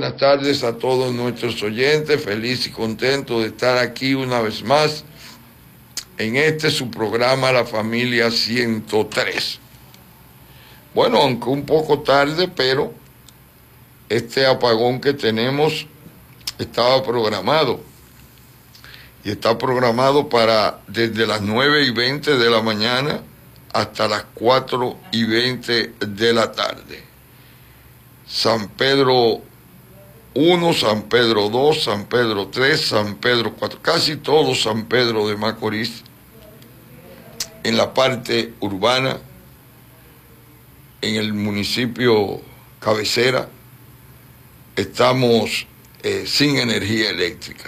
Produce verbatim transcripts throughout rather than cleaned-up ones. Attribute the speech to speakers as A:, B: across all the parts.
A: buenas tardes a todos nuestros oyentes. Feliz y contento de estar aquí una vez más en este su programa La Familia ciento tres. Bueno, aunque un poco tarde, pero este apagón que tenemos estaba programado. Y está programado para desde las nueve y veinte de la mañana hasta las cuatro y veinte de la tarde. San Pedro uno, San Pedro dos, San Pedro tres, San Pedro cuatro, casi todo San Pedro de Macorís, en la parte urbana, en el municipio cabecera, estamos eh, sin energía eléctrica.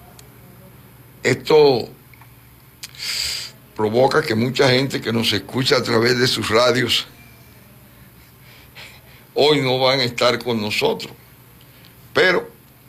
A: Esto provoca que mucha gente que nos escucha a través de sus radios hoy no van a estar con nosotros. Pero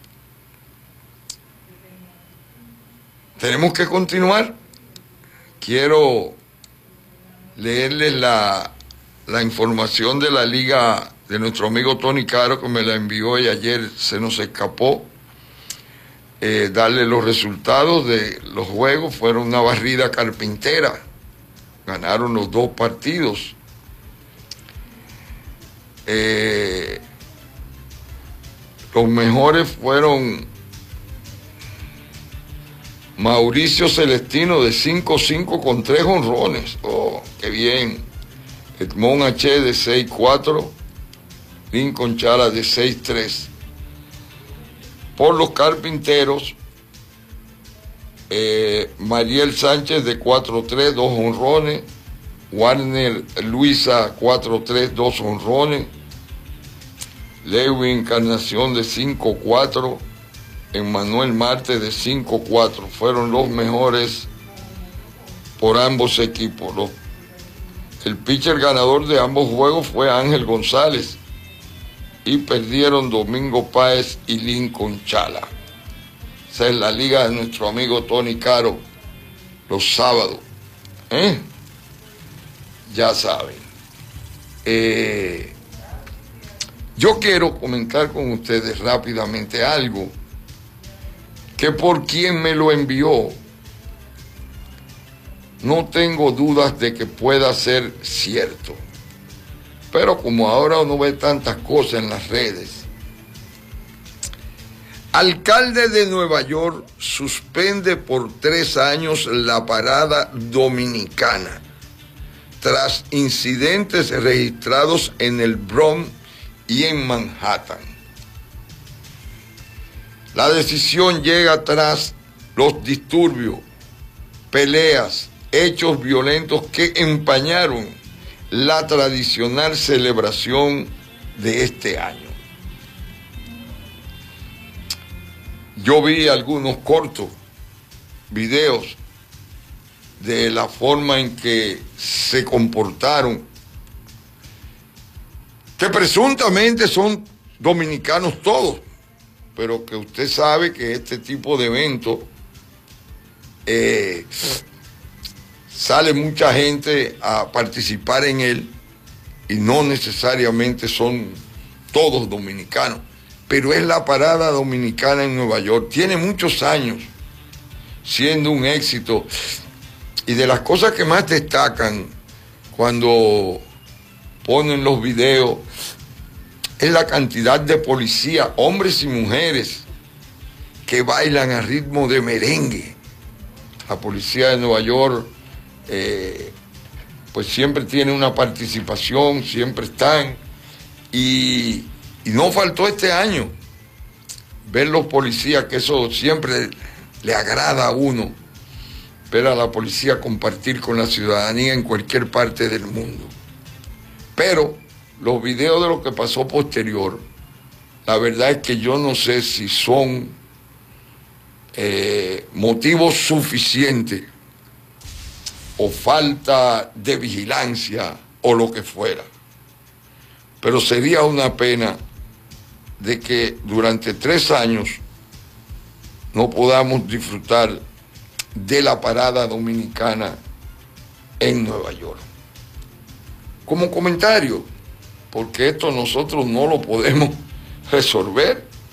A: tenemos que continuar. Quiero leerles la, la información de la liga de nuestro amigo Tony Caro, que me la envió y ayer se nos escapó. Eh, darle los resultados de los juegos. Fueron una barrida carpintera. Ganaron los dos partidos. Eh, los mejores fueron Mauricio Celestino de cinco cinco con tres honrones. Oh, qué bien. Edmond H. de seis cuatro. Lincoln Chala de seis tres. Por los carpinteros, eh, Mariel Sánchez de cuatro tres, dos honrones. Warner Luisa cuatro tres, dos honrones. Lewin Encarnación de cinco cuatro. Emmanuel Marte de cinco cuatro. Fueron los mejores por ambos equipos. Los, el pitcher ganador de ambos juegos fue Ángel González. Y perdieron Domingo Páez y Lincoln Chala. Esa es la liga de nuestro amigo Tony Caro los sábados. ¿Eh? Ya saben. Eh, yo quiero comentar con ustedes rápidamente algo que por quien me lo envió no tengo dudas de que pueda ser cierto. Pero como ahora uno ve tantas cosas en las redes. Alcalde de Nueva York suspende por tres años la parada dominicana tras incidentes registrados en el Bronx y en Manhattan. La decisión llega tras los disturbios, peleas, hechos violentos que empañaron la tradicional celebración de este año. Yo vi algunos cortos videos de la forma en que se comportaron, que presuntamente son dominicanos todos, pero que usted sabe que este tipo de eventos eh, sale mucha gente a participar en él y no necesariamente son todos dominicanos, pero es la parada dominicana en Nueva York. Tiene muchos años siendo un éxito y de las cosas que más destacan cuando ponen los videos es la cantidad de policías, hombres y mujeres, que bailan a ritmo de merengue. La policía de Nueva York Eh, pues siempre tiene una participación, siempre están, y, y no faltó este año ver los policías, que eso siempre le agrada a uno, ver a la policía compartir con la ciudadanía en cualquier parte del mundo. Pero los videos de lo que pasó posterior, la verdad es que yo no sé si son eh, motivos suficientes o falta de vigilancia o lo que fuera. Pero sería una pena de que durante tres años no podamos disfrutar de la parada dominicana en Nueva York. Como comentario, porque esto nosotros no lo podemos resolver.